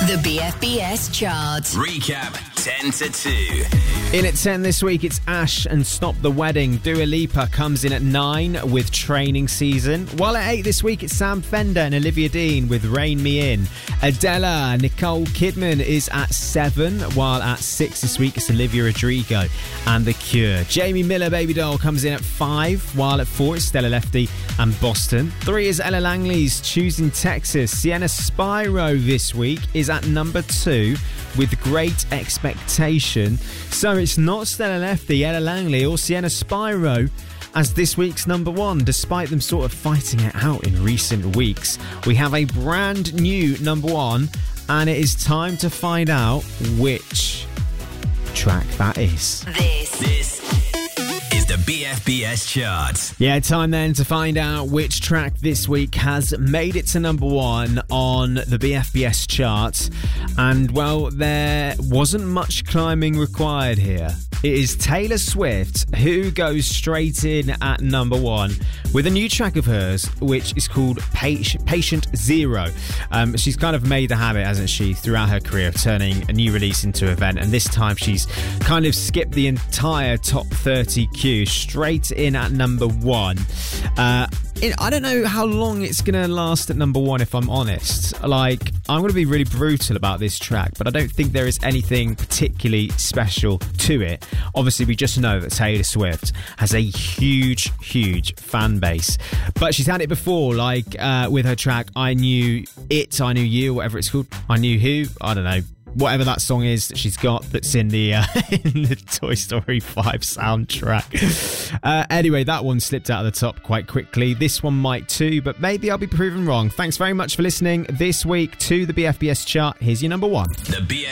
The BFBS chart. Recap 10 to 2. In at 10 this week, it's Ash and Stop the Wedding. Dua Lipa comes in at 9 with Training Season. While at 8 this week, it's Sam Fender and Olivia Dean with Rein Me In. Adela, Nicole Kidman is at 7, while at 6 this week, it's Olivia Rodrigo and The Cure. Jamie Miller, Baby Doll, comes in at 5, while at 4, it's Stella Lefty and Boston. 3 is Ella Langley's Choosing Texas. Sienna Spyro this week is at number 2 with Great Expectation. So it's not Stella Lefty, Ella Langley or Sienna Spyro as this week's number 1, despite them sort of fighting it out in recent weeks. We have a brand new number 1, and it is time to find out which track that is. This is the BFBS chart. Yeah, time then to find out which track this week has made it to number 1 on the BFBS chart. And, well, there wasn't much climbing required here. It is Taylor Swift who goes straight in at number 1 with a new track of hers, which is called Patient Zero. She's kind of made the habit, hasn't she, throughout her career of turning a new release into an event. And this time she's kind of skipped the entire top 30 queue straight in at number 1. I don't know how long it's going to last at number 1, if I'm honest. Like, I'm going to be really brutal about this track, but I don't think there is anything particularly special to it. Obviously, we just know that Taylor Swift has a huge, huge fan base. But she's had it before, like with her track I Knew It, I Knew You, whatever it's called. I Knew Who, I don't know. Whatever that song is that she's got that's in the Toy Story 5 soundtrack. Anyway, that one slipped out of the top quite quickly. This one might too, but maybe I'll be proven wrong. Thanks very much for listening this week to the BFBS chart. Here's your number 1. The